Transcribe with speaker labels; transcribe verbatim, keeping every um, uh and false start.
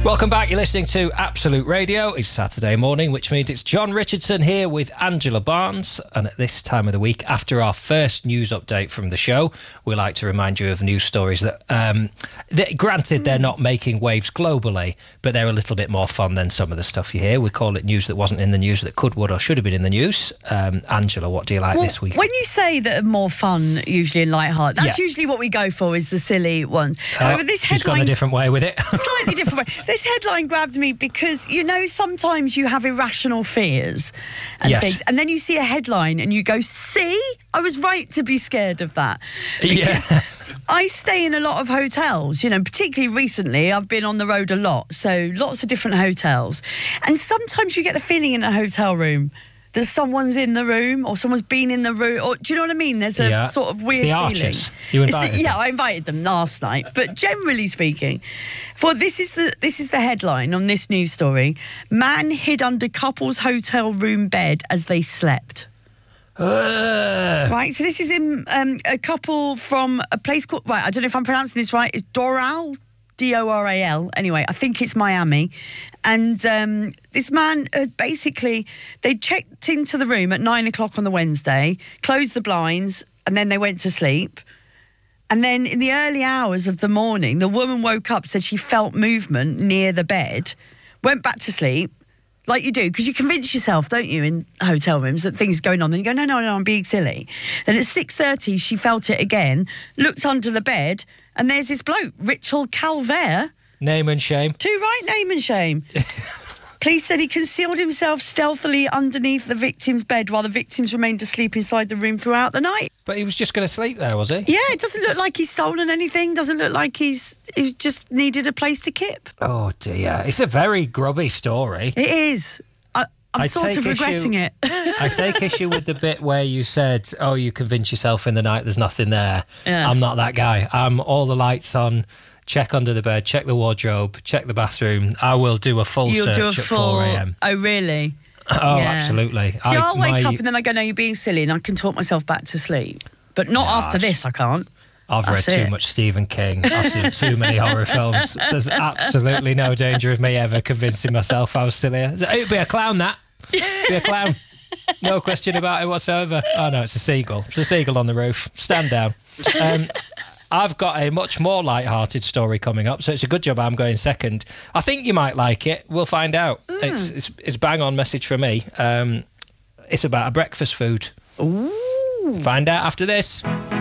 Speaker 1: Welcome back. You're listening to Absolute Radio. It's Saturday morning, which means it's John Richardson here with Angela Barnes. And at this time of the week, after our first news update from the show, we like to remind you of news stories that, um, that granted, they're not making waves globally, but they're a little bit more fun than some of the stuff you hear. We call it news that wasn't in the news that could, would, or should have been in the news. Um, Angela, what do you like
Speaker 2: well,
Speaker 1: this week?
Speaker 2: When you say that are more fun, usually in light-hearted, that's
Speaker 1: Yeah.
Speaker 2: usually what we go for, is the silly ones.
Speaker 1: Oh,
Speaker 2: However, this
Speaker 1: she's
Speaker 2: headline...
Speaker 1: gone a different way with it.
Speaker 2: Slightly different way. This headline grabbed me because, you know, sometimes you have irrational fears and
Speaker 1: Yes.
Speaker 2: things, and then you see a headline and you go, see, I was right to be scared of that.
Speaker 1: Yeah.
Speaker 2: I stay in a lot of hotels, you know, particularly recently. I've been on the road a lot, so lots of different hotels. And sometimes you get a feeling in a hotel room that someone's in the room or someone's been in the room. Or, do you know what I mean? There's a
Speaker 1: Yeah.
Speaker 2: sort of weird
Speaker 1: It's the
Speaker 2: feeling.
Speaker 1: Archers. You
Speaker 2: It's
Speaker 1: invited
Speaker 2: the- Yeah,
Speaker 1: them.
Speaker 2: I invited them last night. But generally speaking, well, this is the this is the headline on this news story. Man hid under couple's hotel room bed as they slept.
Speaker 1: Uh,
Speaker 2: Right, so this is in um, a couple from a place called, right, I don't know if I'm pronouncing this right, it's Doral, D O R A L. Anyway, I think it's Miami. And um, this man, uh, basically, they checked into the room at nine o'clock on the Wednesday, closed the blinds, and then they went to sleep. And then in the early hours of the morning, the woman woke up, said she felt movement near the bed, went back to sleep, like you do, because you convince yourself, don't you, in hotel rooms that things are going on. Then you go, no, no, no, I'm being silly. Then at six thirty, she felt it again, looked under the bed, and there's this bloke, Richard Calvert.
Speaker 1: name and shame.
Speaker 2: Too right, name and shame. Police said he concealed himself stealthily underneath the victim's bed while the victims remained asleep inside the room throughout the night.
Speaker 1: But he was just going to sleep there, was he?
Speaker 2: Yeah, it doesn't look like he's stolen anything. Doesn't look like he's he just needed a place to kip.
Speaker 1: Oh, dear. It's a very grubby story.
Speaker 2: It is. I, I'm
Speaker 1: I
Speaker 2: sort
Speaker 1: take
Speaker 2: of regretting
Speaker 1: issue-
Speaker 2: it.
Speaker 1: I take issue with the bit where you said, oh, you convince yourself in the night there's nothing there.
Speaker 2: Yeah.
Speaker 1: I'm not that guy. I'm all the lights on, check under the bed, check the wardrobe, check the bathroom. I will do a full
Speaker 2: You'll
Speaker 1: search
Speaker 2: do a
Speaker 1: at
Speaker 2: full.
Speaker 1: four a.m.
Speaker 2: Oh, really?
Speaker 1: Oh,
Speaker 2: Yeah.
Speaker 1: absolutely.
Speaker 2: See, I'll wake
Speaker 1: my-
Speaker 2: up and then I go, no, you're being silly, and I can talk myself back to sleep. But not
Speaker 1: Nah,
Speaker 2: after this, I can't.
Speaker 1: I've read
Speaker 2: That's
Speaker 1: too
Speaker 2: it.
Speaker 1: much Stephen King. I've seen too many horror films. There's absolutely no danger of me ever convincing myself I was silly. It'd be a clown, that. Be a clown. No question about it whatsoever. Oh, no, it's a seagull. It's a seagull on the roof. Stand down. Um, I've got a much more light-hearted story coming up, so it's a good job I'm going second. I think you might like it. We'll find out.
Speaker 2: Mm.
Speaker 1: It's, it's it's bang-on message for me. Um, it's about a breakfast food.
Speaker 2: Ooh.
Speaker 1: Find out after this.